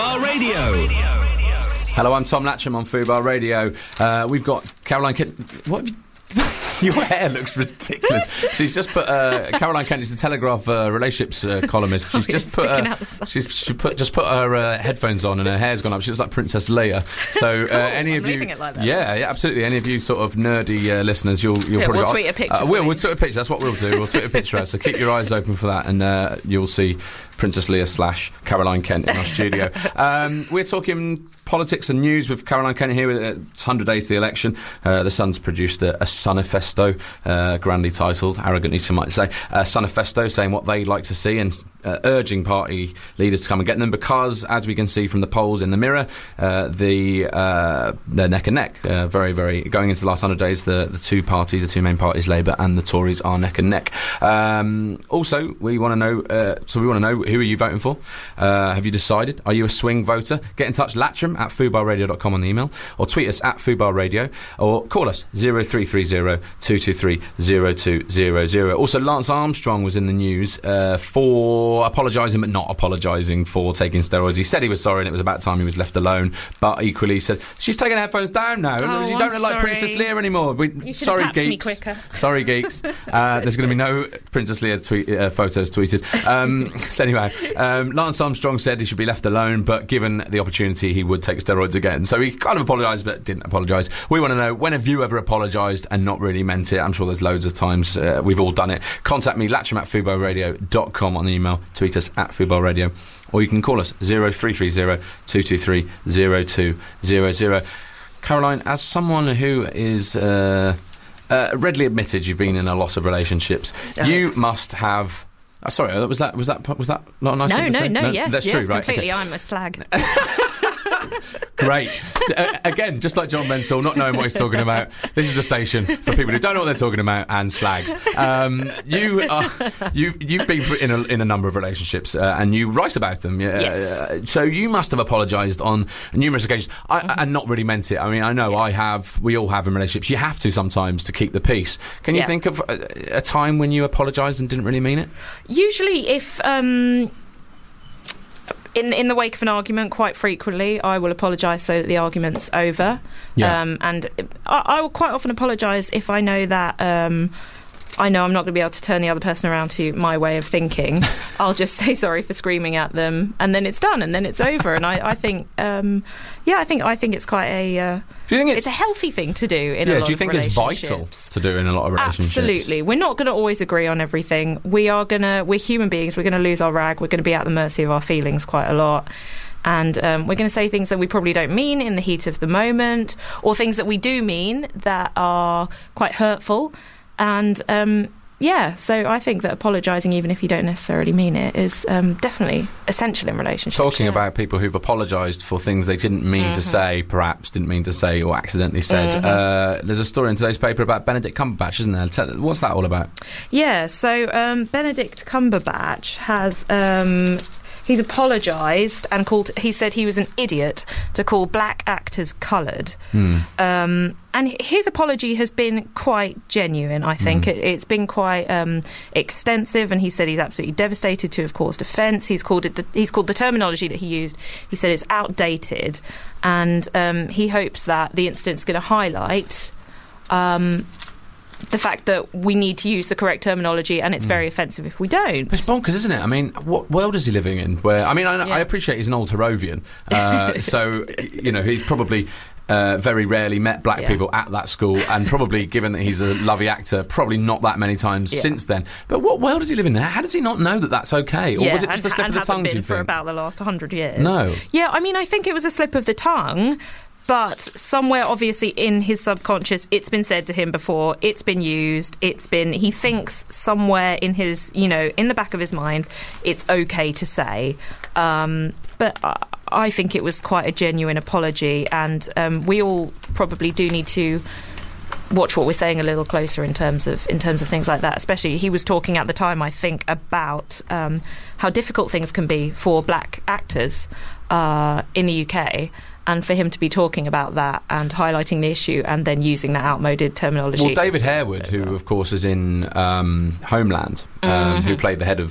Fubar Radio. Hello, I'm Tom Latcham on Fubar Radio. We've got Caroline Kent. What have you... Your hair looks ridiculous. She's just put Caroline Kent is the Telegraph relationships columnist. She's just put her headphones on and her hair's gone up. She looks like Princess Leia. So cool. any I'm of you, leaving it like that. yeah, absolutely. Any of you sort of nerdy listeners, you'll probably we'll tweet a picture. We'll tweet a picture. That's what we'll do. We'll tweet a picture out. So keep your eyes open for that, and you'll see Princess Leia / Caroline Kent in our studio. We're talking politics and news with Caroline Kent here. It's 100 days to the election. The Sun's produced a Sunifesto, grandly titled, arrogantly some might say, Sunifesto, saying what they'd like to see and urging party leaders to come and get them, because, as we can see from the polls in the Mirror, they're neck and neck. Very, very, going into the last 100 days, the two main parties, Labour and the Tories, are neck and neck. Also, we want to know, who are you voting for? Have you decided? Are you a swing voter? Get in touch, Latcham at fubarradio.com on the email, or tweet us at Fubar Radio, or call us 0330 223 0200. Also, Lance Armstrong was in the news for apologising but not apologising for taking steroids. He said he was sorry and it was about time he was left alone, but equally said she's taking the headphones down now. You don't look like Princess Leia anymore. Sorry, geeks. Sorry, geeks. There's going to be no Princess Leia photos tweeted. So anyway, Lance Armstrong said he should be left alone, but given the opportunity he would take steroids again. So he kind of apologised but didn't apologise. We want to know, when have you ever apologised and not really meant it? I'm sure there's loads of times. We've all done it. Contact me, Latcham at fubarradio.com on the email. Tweet us at Fubar Radio, or you can call us 0330 223 0200. Caroline, as someone who is readily admitted you've been in a lot of relationships, you must have... sorry, was that not a nice thing to say? No, yes, that's true, right? Completely. Okay. I'm a slag. Great. Again, just like John Mental, not knowing what he's talking about. This is the station for people who don't know what they're talking about, and slags. You've been in a number of relationships, and you write about them. Yes. So you must have apologised on numerous occasions, and not really meant it. I mean, I know I have. We all have in relationships. You have to sometimes to keep the peace. Can you think of a time when you apologised and didn't really mean it? Usually, if... In the wake of an argument, quite frequently, I will apologise so that the argument's over. Yeah. And I will quite often apologise if I know that I know I'm not going to be able to turn the other person around to my way of thinking. I'll just say sorry for screaming at them, and then it's done, and then it's over. And I think, I think it's quite a... do you think it's a healthy thing to do in a lot of relationships? Do you think it's vital to do in a lot of relationships? Absolutely. We're not going to always agree on everything. We're human beings. We're going to lose our rag. We're going to be at the mercy of our feelings quite a lot. And we're going to say things that we probably don't mean in the heat of the moment, or things that we do mean that are quite hurtful. And so I think that apologising, even if you don't necessarily mean it, is definitely essential in relationships. Talking about people who've apologised for things they didn't mean to say, perhaps didn't mean to say, or accidentally said. There's a story in today's paper about Benedict Cumberbatch, isn't there? What's that all about? Yeah, so Benedict Cumberbatch has... he's apologised and he said he was an idiot to call black actors coloured. And his apology has been quite genuine, I think. It's been quite extensive, and he said he's absolutely devastated to have caused offence. He's called the terminology that he used, he said it's outdated, and he hopes that the incident's going to highlight the fact that we need to use the correct terminology, and it's very offensive if we don't. But it's bonkers, isn't it? I mean, what world is he living in? Where I appreciate he's an old Harrovian, so he's probably very rarely met black people at that school, and probably, given that he's a lovely actor, probably not that many times since then. But what world does he live in now? How does he not know that that's okay? Or was it just a slip of the tongue, do you think? For about the last 100 years. No. Yeah, I mean, I think it was a slip of the tongue. But somewhere, obviously, in his subconscious, it's been said to him before, it's been used, he thinks somewhere in his, in the back of his mind, it's okay to say. But I think it was quite a genuine apology, and we all probably do need to watch what we're saying a little closer in terms of things like that. Especially, he was talking at the time, I think, about how difficult things can be for black actors in the UK. And for him to be talking about that and highlighting the issue and then using that outmoded terminology. Well, David Harewood, who of course is in Homeland, who played the head of the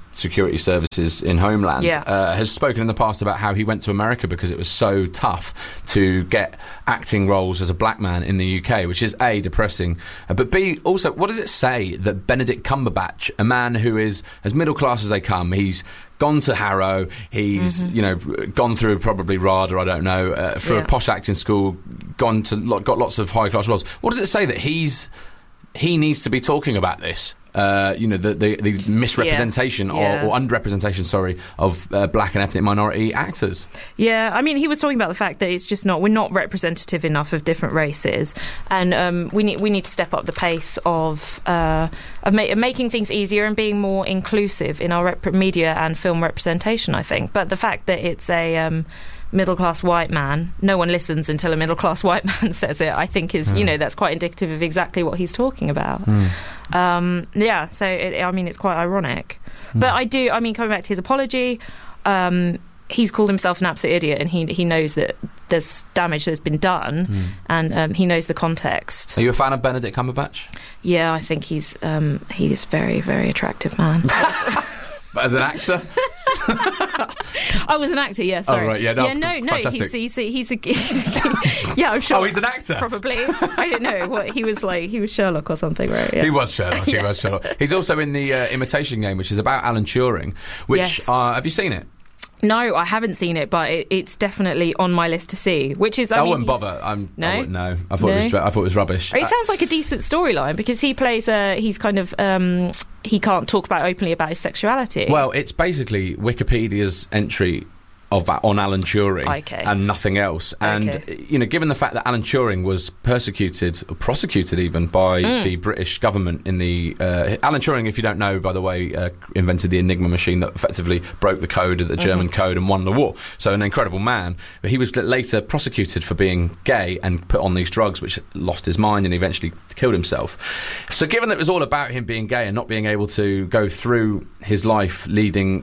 security services in Homeland, has spoken in the past about how he went to America because it was so tough to get acting roles as a black man in the UK, which is A, depressing, but B, also, what does it say that Benedict Cumberbatch, a man who is as middle class as they come, he's gone to Harrow, he's gone through probably RADA, I don't know, through a posh acting school, got lots of high class roles. What does it say that he needs to be talking about this? The misrepresentation or underrepresentation, of black and ethnic minority actors. Yeah, I mean, he was talking about the fact that it's just we're not representative enough of different races, and we need to step up the pace of making things easier and being more inclusive in our media and film representation, I think. But the fact that it's a middle-class white man, no one listens until a middle-class white man says it, I think is, that's quite indicative of exactly what he's talking about. So it's quite ironic. But coming back to his apology, he's called himself an absolute idiot, and he knows that there's damage that's been done, and he knows the context. Are you a fan of Benedict Cumberbatch? Yeah, I think he's very, very attractive man. But as an actor? I was an actor, yeah, sorry. Oh, right, no, fantastic. He's a yeah, I'm sure. Oh, he's an actor? Probably. I don't know what he was like. He was Sherlock or something, right? Yeah. He was Sherlock. He's also in the Imitation Game, which is about Alan Turing, which, have you seen it? No, I haven't seen it, but it's definitely on my list to see. Which is, I wouldn't bother. No, I thought it was rubbish. It sounds like a decent storyline because he plays. He's kind of. He can't talk openly about his sexuality. Well, it's basically Wikipedia's entry of that on Alan Turing and nothing else. And, given the fact that Alan Turing was persecuted, or prosecuted even, by the British government in the... Alan Turing, if you don't know, by the way, invented the Enigma machine that effectively broke the code of the German code and won the war. So an incredible man. But he was later prosecuted for being gay and put on these drugs, which lost his mind and eventually killed himself. So given that it was all about him being gay and not being able to go through his life leading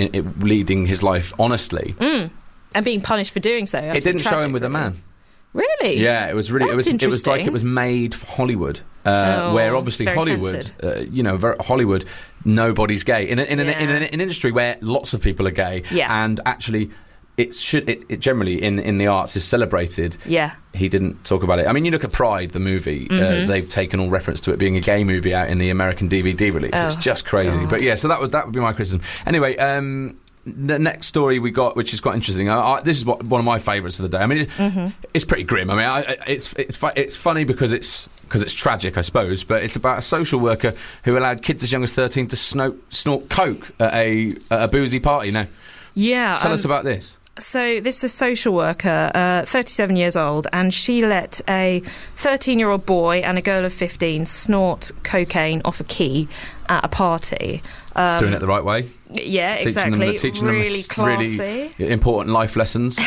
his life honestly... And being punished for doing so. It didn't show him with a man. Really? Yeah, it was really. It was like it was made for Hollywood, where obviously Hollywood, Hollywood, nobody's gay in an industry where lots of people are gay, and actually. It generally in the arts is celebrated. Yeah, he didn't talk about it. I mean, you look at Pride, the movie. They've taken all reference to it being a gay movie out in the American DVD release. It's just crazy. God. But yeah, so that would be my criticism. Anyway, the next story we got, which is quite interesting. This is one of my favourites of the day. I mean, it's pretty grim. I mean, it's funny because it's tragic, I suppose. But it's about a social worker who allowed kids as young as 13 to snort coke at a boozy party. Now, tell us about this. So this is a social worker, 37 years old, and she let a 13-year-old boy and a girl of 15 snort cocaine off a key at a party. Doing it the right way. Yeah, exactly. Teaching really them classy. Really important life lessons.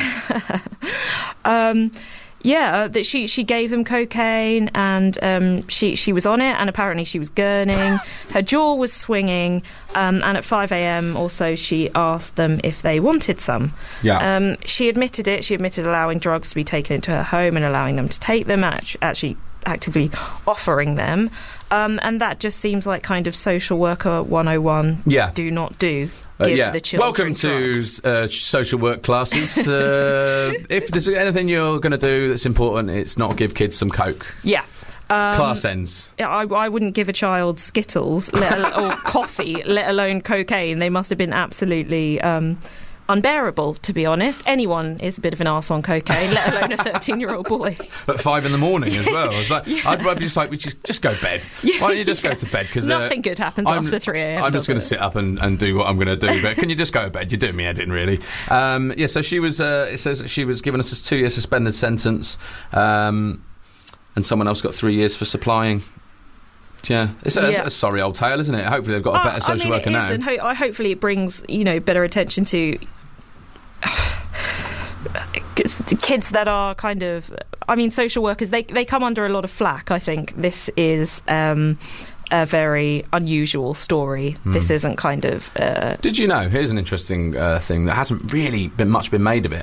That she gave them cocaine, and she was on it, and apparently she was gurning. Her jaw was swinging, and at 5 a.m. also she asked them if they wanted some. Yeah. She admitted it. She admitted allowing drugs to be taken into her home and allowing them to take them, actually actively offering them. And that just seems like kind of social worker 101. Yeah. Do not do. Give the children Welcome drugs. To social work classes. If there's anything you're going to do that's important, it's not give kids some coke. Yeah. Class ends. I wouldn't give a child Skittles or coffee, let alone cocaine. They must have been absolutely... unbearable, to be honest. Anyone is a bit of an arse on cocaine, let alone a 13-year-old boy. At 5 a.m. as well. It's like, I'd be just like, just go to bed. Why don't you just go to bed? Because nothing good happens after 3 a.m. I'm just going to sit up and do what I'm going to do. But can you just go to bed? You're doing me head in, really. So she was. It says that she was given a 2-year suspended sentence, and someone else got 3 years for supplying. Yeah, it's a sorry old tale, isn't it? Hopefully they've got a better social worker now. And hopefully it brings better attention to kids that are kind of... I mean, social workers, they come under a lot of flack. I think this is a very unusual story. This isn't kind of... Did you know, here's an interesting thing that hasn't really been made of it.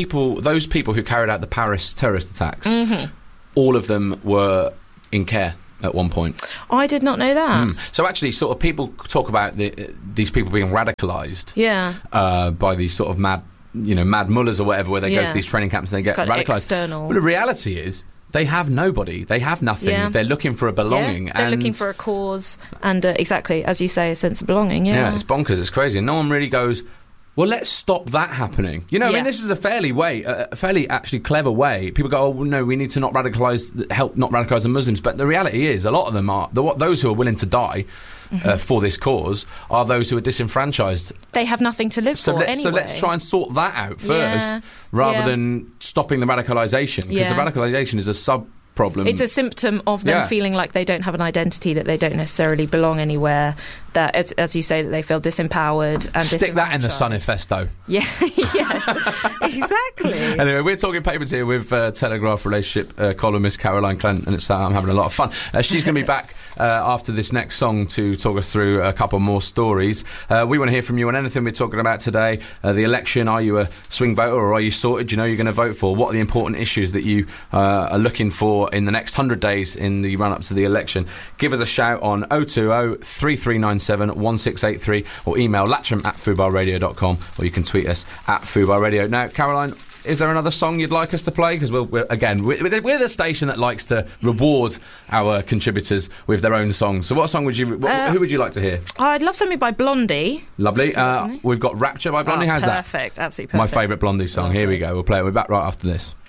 Those people who carried out the Paris terrorist attacks, all of them were in care. at one point. I did not know that. So actually, sort of people talk about these people being radicalised by these sort of mad mullahs or whatever, where they go to these training camps and they get radicalised. External. But the reality is, they have nobody. They have nothing. Yeah. They're looking for a belonging. They're looking for a cause and, exactly, as you say, a sense of belonging. Yeah, it's bonkers. It's crazy. And no one really goes, well, let's stop that happening. I mean, this is a fairly actually clever way. People go, oh, no, we need to help not radicalise the Muslims. But the reality is, a lot of them are, those who are willing to die for this cause are those who are disenfranchised. They have nothing to live for anyway. So let's try and sort that out first, rather than stopping the radicalisation. Because the radicalisation is a sub-problem. It's a symptom of them feeling like they don't have an identity, that they don't necessarily belong anywhere, that, as you say, that they feel disempowered and Stick that in the Sunifesto. Yeah, yes, exactly. Anyway, we're talking papers here with Telegraph relationship columnist Caroline Clent, and I'm having a lot of fun. She's going to be back after this next song to talk us through a couple more stories. We want to hear from you on anything we're talking about today. The election, are you a swing voter or are you sorted? You know you're going to vote for? What are the important issues that you are looking for in the next 100 days in the run-up to the election? Give us a shout on 020 3397 1683 or email latcham@fubarradio.com, or you can tweet us at fubarradio. Now, Caroline, is there another song you'd like us to play? Because we're the station that likes to reward our contributors with their own songs. So what song would you... who would you like to hear? I'd love something by Blondie. Lovely. We've got Rapture by Blondie. How's that? Perfect. Absolutely perfect. My favourite Blondie song. Here we go. We'll play it. We're back right after this.